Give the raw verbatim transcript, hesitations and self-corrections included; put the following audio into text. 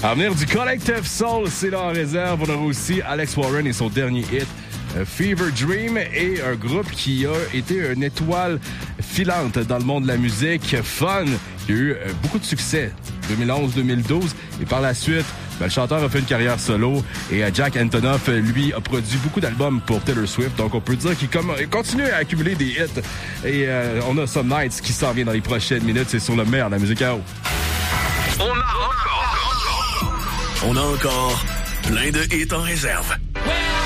À venir du Collective Soul, c'est là en réserve. On aura aussi Alex Warren et son dernier hit, Fever Dream, et un groupe qui a été une étoile filante dans le monde de la musique, Fun, qui a eu beaucoup de succès deux mille onze deux mille douze, et par la suite, ben, le chanteur a fait une carrière solo, et Jack Antonoff, lui, a produit beaucoup d'albums pour Taylor Swift, donc on peut dire qu'il com- continue à accumuler des hits, et euh, on a Some Nights qui s'en vient dans les prochaines minutes, c'est sur le meilleur de la musique à eau. On a encore, on a encore plein de hits en réserve.